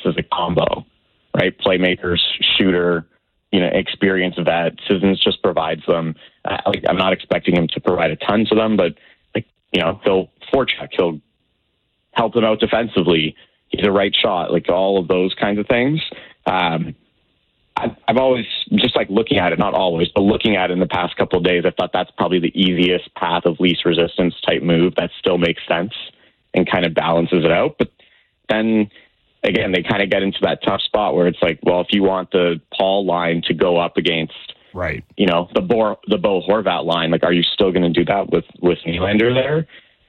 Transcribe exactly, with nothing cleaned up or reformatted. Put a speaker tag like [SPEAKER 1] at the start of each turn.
[SPEAKER 1] as a combo, right? Playmakers, shooter, you know, experience of that. Sissons just provides them. Uh, like, I'm not expecting him to provide a ton to them, but like, you know, he'll forecheck, he'll help them out defensively. He's a right shot, like all of those kinds of things. Um, I, I've always just like looking at it, not always, but looking at it in the past couple of days, I thought that's probably the easiest path of least resistance type move that still makes sense and kind of balances it out. But then again, they kind of get into that tough spot where it's like, well, if you want the Paul line to go up against,
[SPEAKER 2] right,
[SPEAKER 1] you know, the Bo, the Bo Horvat line, like, are you still going to do that with, with Nylander there?